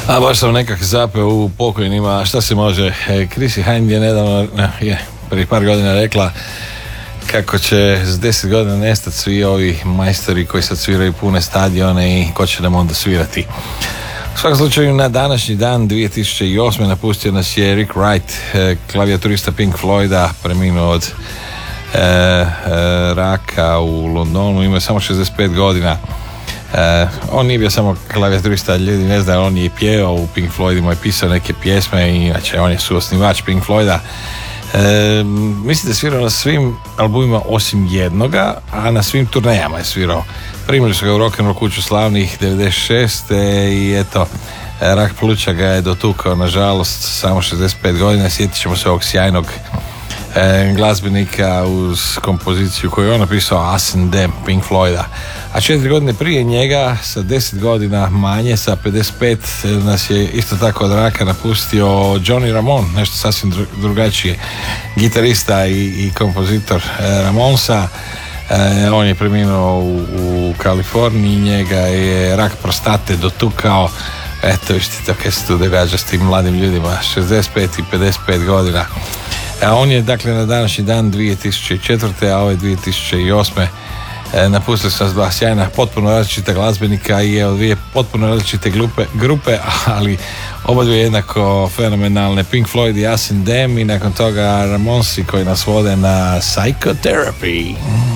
A baš sam nekak zapeo u pokojnima, šta se može. Chrissie Hynde je nedavno, prije par godina rekla kako će s 10 godina nestati svi ovi majstori koji sad sviraju pune stadione i ko će nam onda svirati. U svakom slučaju, na današnji dan 2008. napustio nas je Rick Wright, klavijaturista Pink Floyda, preminuo od raka u Londonu, imao je samo 65 godina. On nije bio samo klavijaturista, ljudi ne znaju, on je pjevao u Pink Floydima i pisao neke pjesme i inače on je suosnivač Pink Floyda. Mislim da je svirao na svim albumima osim jednoga, a na svim turnejama je svirao. Primili su ga u rock'n'roll kuću slavnih 96. i eto, rak pluća ga je dotukao, nažalost, samo 65 godina. Sjetit ćemo se ovog sjajnog glazbenika uz kompoziciju koju je on napisao, Us and Them, Pink Floyda. A 4 godine prije njega, sa 10 godina manje, sa 55, nas je isto tako od raka napustio Johnny Ramone, nešto sasvim drugačije, gitarista i kompozitor Ramonesa. On je preminuo u Kaliforniji, njega je rak prostate dotukao. Eto, vidite kaj se tu događa s tim mladim ljudima, 65 i 55 godina. A on je, dakle, na današnji dan 2004. a ove 2008. napustili su nas dva sjajna, potpuno različita glazbenika i dvije potpuno različite grupe, ali oba dvije jednako fenomenalne, Pink Floyd i Us and Them, i nakon toga Ramonesi koji nas vode na Psychotherapy.